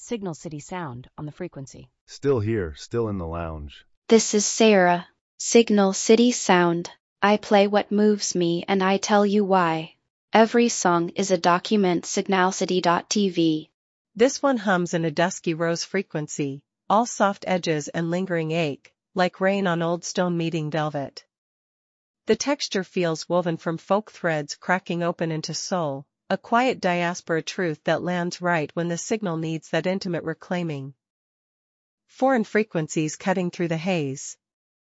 Signal City Sound on the frequency. Still here, still in the lounge. This is Sarah. Signal City Sound. I play what moves me and I tell you why. Every song is a document. Signalcity.tv. This one hums in a dusky rose frequency, all soft edges and lingering ache, like rain on old stone meeting velvet. The texture feels woven from folk threads cracking open into soul, a quiet diaspora truth that lands right when the signal needs that intimate reclaiming. Foreign frequencies cutting through the haze,